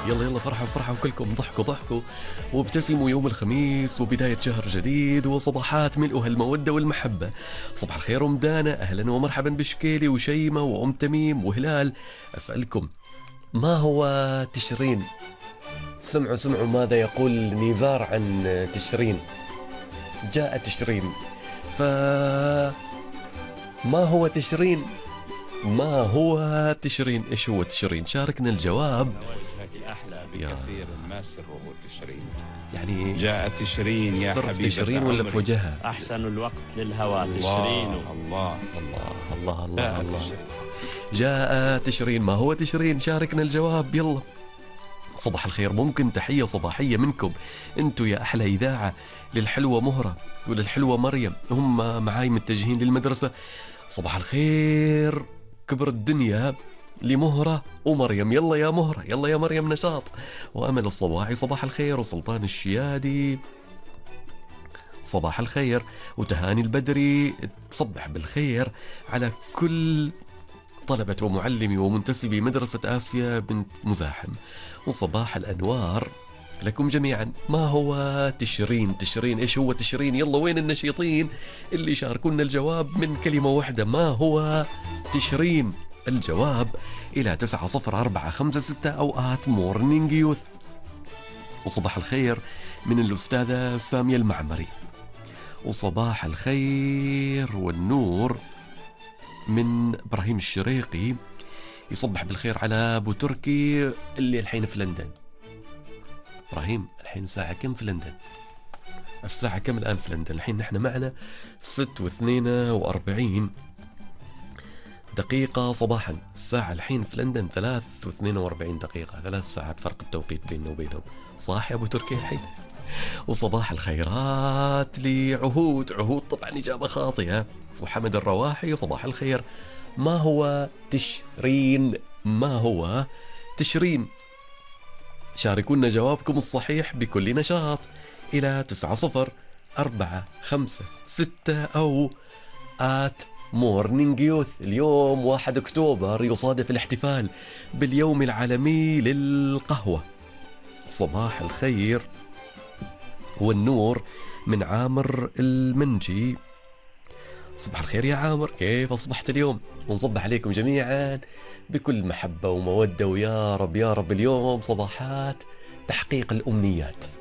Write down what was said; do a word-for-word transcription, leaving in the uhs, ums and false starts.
يلا يلا فرحوا فرحوا كلكم، ضحكوا ضحكوا وابتسموا. يوم الخميس وبداية شهر جديد وصباحات ملؤها المودة والمحبة. صباح الخير أم دانا، أهلا ومرحبا بشكيلي وشيمة وأم تميم وهلال. أسألكم، ما هو تشرين؟ سمعوا سمعوا ماذا يقول نزار عن تشرين. جاء تشرين، ف ما هو تشرين؟ ما هو تشرين؟ إيش هو تشرين؟ شاركنا الجواب. وجهك أحلى بكثير ما سره تشرين. يعني جاء تشرين يا صرف حبيبة تشرين ولا في عمري. وجهها؟ أحسن الوقت للهوى تشرين. الله الله الله الله الله جاء الله. تشرين. جاء تشرين، ما هو تشرين؟ شاركنا الجواب يلا. صباح الخير، ممكن تحية صباحية منكم انتو يا أحلى إذاعة للحلوة مهرة وللحلوة مريم، هم معاي متجهين للمدرسة. صباح الخير كبر الدنيا لمهرة ومريم. يلا يا مهرة، يلا يا مريم نشاط. وأمل الصباحي صباح الخير، وسلطان الشيادي صباح الخير، وتهاني البدري تصبح بالخير على كل طلبة ومعلمي ومنتسبي مدرسة آسيا بنت مزاحم. وصباح الأنوار لكم جميعا. ما هو تشرين؟ تشرين إيش هو تشرين؟ يلا وين النشيطين اللي شاركونا الجواب من كلمة واحدة؟ ما هو تشرين؟ الجواب إلى تسعة صفر أربعة خمسة ستة أو آت مورنينج يوث. وصباح الخير من الأستاذة سامية المعمري. وصباح الخير والنور من إبراهيم الشريقي، يصبح بالخير على أبو تركي اللي الحين في لندن. إبراهيم الحين ساعة كم في لندن؟ الساعة كم الآن في لندن؟ الحين نحن معنا ست واثنين وأربعين دقيقة صباحا. الساعة الحين في لندن ثلاث واثنين وأربعين دقيقة، ثلاث ساعات فرق التوقيت بيننا وبينهم. صح يا أبو تركي الحين؟ وصباح الخيرات لعهود. عهود طبعا إجابة خاطئة. وحمد الرواحي صباح الخير. ما هو تشرين؟ ما هو تشرين؟ شاركونا جوابكم الصحيح بكل نشاط إلى تسعة صفر أربعة خمسة ستة أو آت مورنينج يوث. اليوم واحد أكتوبر يصادف الاحتفال باليوم العالمي للقهوة. صباح الخير والنور من عامر المنجي. صباح الخير يا عامر، كيف أصبحت اليوم؟ ونصبح عليكم جميعا بكل محبة ومودة، ويا رب يا رب اليوم صباحات تحقيق الأمنيات.